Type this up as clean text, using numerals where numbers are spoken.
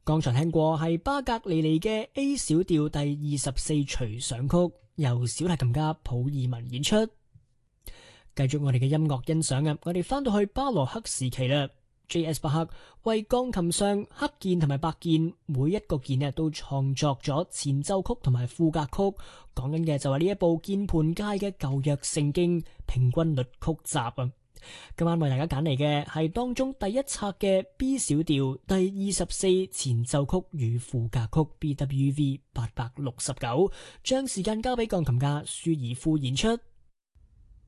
剛才聽過係巴格尼尼嘅 A 小調第24隨想曲，由小提琴家普爾文演出。繼續我哋嘅音樂欣賞啊，我哋翻到去巴洛克時期啦。J.S. 巴克為鋼琴上黑鍵同埋白鍵每一個鍵都創作咗前奏曲同埋賦格曲，講緊嘅就係呢一部鍵盤界嘅舊約聖經平均律曲集啊。今晚為大家揀嚟嘅係當中第一冊嘅 B 小調第24前奏曲與賦格曲 BWV 869，將時間交俾鋼琴家舒爾夫演出。